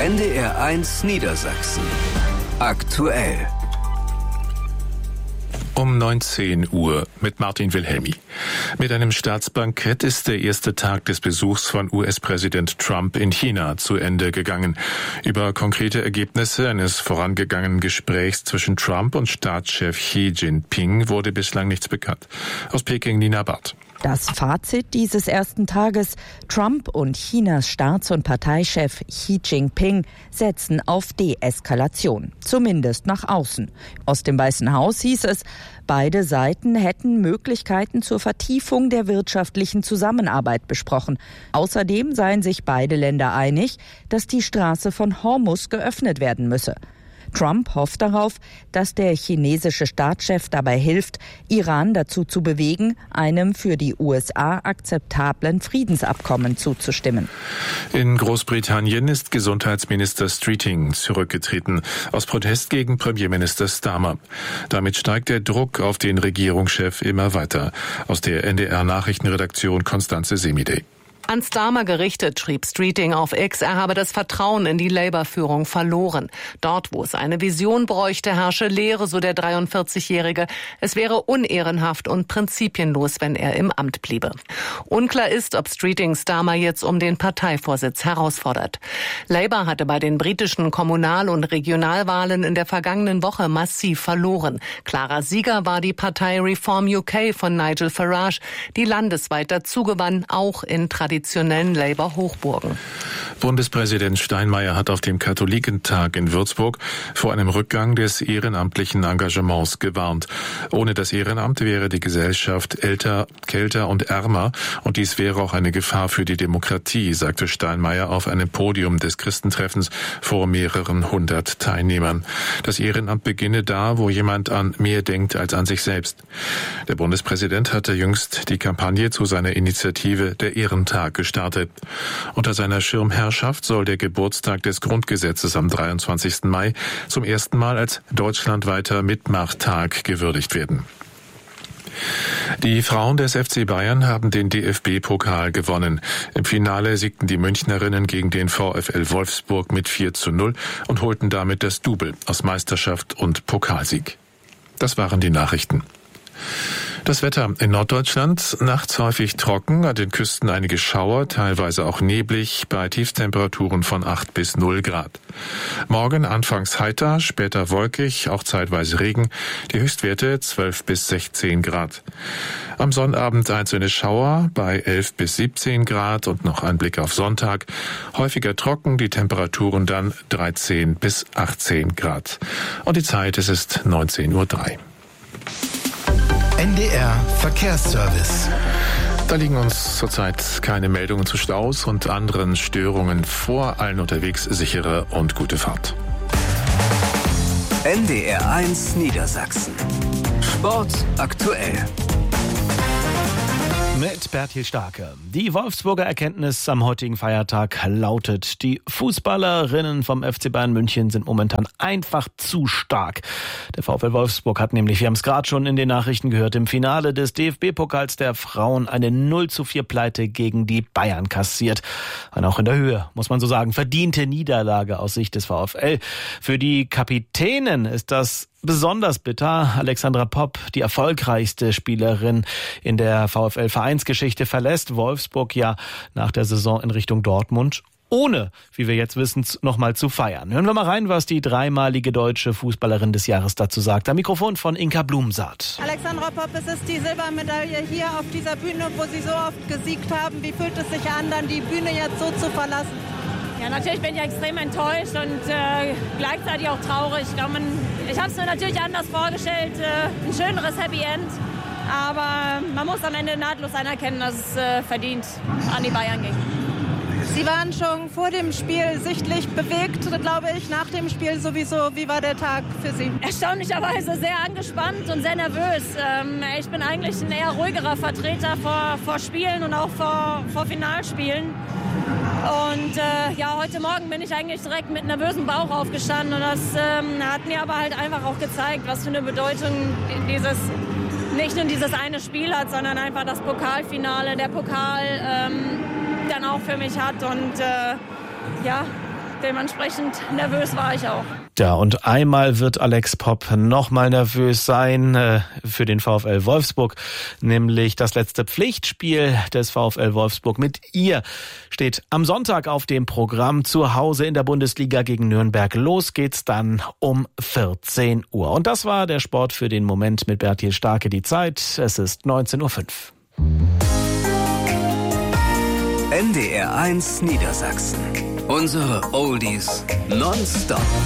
NDR1 Niedersachsen. Aktuell. Um 19 Uhr mit Martin Wilhelmi. Mit einem Staatsbankett ist der erste Tag des Besuchs von US-Präsident Trump in China zu Ende gegangen. Über konkrete Ergebnisse eines vorangegangenen Gesprächs zwischen Trump und Staatschef Xi Jinping wurde bislang nichts bekannt. Aus Peking Nina Barth. Das Fazit dieses ersten Tages: Trump und Chinas Staats- und Parteichef Xi Jinping setzen auf Deeskalation, zumindest nach außen. Aus dem Weißen Haus hieß es, beide Seiten hätten Möglichkeiten zur Vertiefung der wirtschaftlichen Zusammenarbeit besprochen. Außerdem seien sich beide Länder einig, dass die Straße von Hormuz geöffnet werden müsse. Trump hofft darauf, dass der chinesische Staatschef dabei hilft, Iran dazu zu bewegen, einem für die USA akzeptablen Friedensabkommen zuzustimmen. In Großbritannien ist Gesundheitsminister Streeting zurückgetreten, aus Protest gegen Premierminister Starmer. Damit steigt der Druck auf den Regierungschef immer weiter. Aus der NDR-Nachrichtenredaktion Konstanze Semidey. An Starmer gerichtet schrieb Streeting auf X, er habe das Vertrauen in die Labour-Führung verloren. Dort, wo es eine Vision bräuchte, herrsche Leere, so der 43-Jährige. Es wäre unehrenhaft und prinzipienlos, wenn er im Amt bliebe. Unklar ist, ob Streeting Starmer jetzt um den Parteivorsitz herausfordert. Labour hatte bei den britischen Kommunal- und Regionalwahlen in der vergangenen Woche massiv verloren. Klarer Sieger war die Partei Reform UK von Nigel Farage, die landesweit dazugewann, auch in traditionellen Labour-Hochburgen. Bundespräsident Steinmeier hat auf dem Katholikentag in Würzburg vor einem Rückgang des ehrenamtlichen Engagements gewarnt. Ohne das Ehrenamt wäre die Gesellschaft älter, kälter und ärmer und dies wäre auch eine Gefahr für die Demokratie, sagte Steinmeier auf einem Podium des Christentreffens vor mehreren hundert Teilnehmern. Das Ehrenamt beginne da, wo jemand an mehr denkt als an sich selbst. Der Bundespräsident hatte jüngst die Kampagne zu seiner Initiative Der Ehrentag gestartet. Unter seiner Schirmherrschaft soll der Geburtstag des Grundgesetzes am 23. Mai zum ersten Mal als deutschlandweiter Mitmachtag gewürdigt werden. Die Frauen des FC Bayern haben den DFB-Pokal gewonnen. Im Finale siegten die Münchnerinnen gegen den VfL Wolfsburg mit 4:0 und holten damit das Double aus Meisterschaft und Pokalsieg. Das waren die Nachrichten. Das Wetter in Norddeutschland: nachts häufig trocken, an den Küsten einige Schauer, teilweise auch neblig, bei Tiefstemperaturen von 8 bis 0 Grad. Morgen anfangs heiter, später wolkig, auch zeitweise Regen, die Höchstwerte 12 bis 16 Grad. Am Sonnabend einzelne Schauer bei 11 bis 17 Grad und noch ein Blick auf Sonntag. Häufiger trocken, die Temperaturen dann 13 bis 18 Grad. Und die Zeit, es ist 19:03 Uhr. NDR Verkehrsservice. Da liegen uns zurzeit keine Meldungen zu Staus und anderen Störungen vor. Allen unterwegs sichere und gute Fahrt. NDR1 Niedersachsen. Sport aktuell. Mit Bertil Starke. Die Wolfsburger Erkenntnis am heutigen Feiertag lautet: Die Fußballerinnen vom FC Bayern München sind momentan einfach zu stark. Der VfL Wolfsburg hat nämlich, wir haben es gerade schon in den Nachrichten gehört, im Finale des DFB-Pokals der Frauen eine 0:4 Pleite gegen die Bayern kassiert. Und auch in der Höhe, muss man so sagen, verdiente Niederlage aus Sicht des VfL. Für die Kapitänin ist das besonders bitter. Alexandra Popp, die erfolgreichste Spielerin in der VfL-Vereinsgeschichte, verlässt Wolfsburg ja nach der Saison in Richtung Dortmund, ohne, wie wir jetzt wissen, nochmal zu feiern. Hören wir mal rein, was die dreimalige deutsche Fußballerin des Jahres dazu sagt. Am Mikrofon von Inka Blumsaat. Alexandra Popp, es ist die Silbermedaille hier auf dieser Bühne, wo Sie so oft gesiegt haben. Wie fühlt es sich an, dann die Bühne jetzt so zu verlassen? Ja, natürlich bin ich extrem enttäuscht und gleichzeitig auch traurig. Ich habe es mir natürlich anders vorgestellt, ein schöneres Happy End. Aber man muss am Ende nahtlos anerkennen, dass es verdient an die Bayern ging. Sie waren schon vor dem Spiel sichtlich bewegt, glaube ich, nach dem Spiel sowieso. Wie war der Tag für Sie? Erstaunlicherweise sehr angespannt und sehr nervös. Ich bin eigentlich ein eher ruhigerer Vertreter vor Spielen und auch vor Finalspielen. Und heute Morgen bin ich eigentlich direkt mit nervösem Bauch aufgestanden. Und das hat mir aber halt einfach auch gezeigt, was für eine Bedeutung nicht nur dieses eine Spiel hat, sondern einfach das Pokalfinale, der Pokal dann auch für mich hat. Und dementsprechend nervös war ich auch. Ja, und einmal wird Alex Popp nochmal nervös sein für den VfL Wolfsburg, nämlich das letzte Pflichtspiel des VfL Wolfsburg mit ihr steht am Sonntag auf dem Programm zu Hause in der Bundesliga gegen Nürnberg. Los geht's dann um 14 Uhr. Und das war der Sport für den Moment mit Bertil Starke. Die Zeit, es ist 19.05 Uhr. NDR 1 Niedersachsen. Unsere Oldies nonstop.